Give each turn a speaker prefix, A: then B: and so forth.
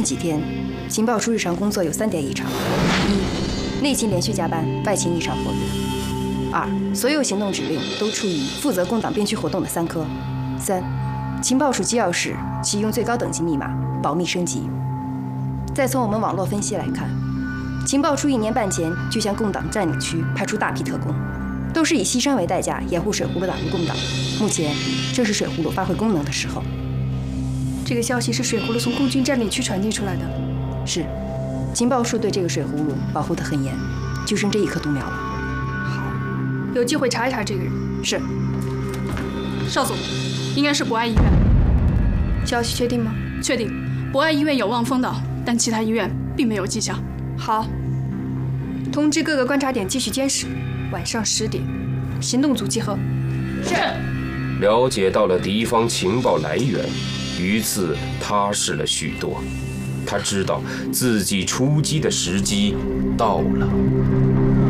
A: 近几天，情报处日常工作有3点异常：一、内勤连续加班，外勤异常活跃；二、所有行动指令都出于负责共党边区活动的3科；三、情报处机要室启用最高等级密码，保密升级。再从我们网络分析来看，情报处1年半前就向共党占领区派出大批特工，都是以牺牲为代价掩护水葫芦打入共党。目前正是水葫芦发挥功能的时候。
B: 这个消息是水葫芦从共军占领区传递出来的。
A: 是，情报处对这个水葫芦保护得很严，就剩这一颗毒苗了。
B: 好，有机会查一查这个人。
A: 是。
C: 邵总，应该是博爱医院。
B: 消息确定吗？
C: 确定，博爱医院有望风岛，但其他医院并没有迹象。
B: 好，通知各个观察点继续监视，晚上10点，行动组集合。
C: 是。
D: 了解到了敌方情报来源，于次踏实了许多。他知道自己出击的时机到了。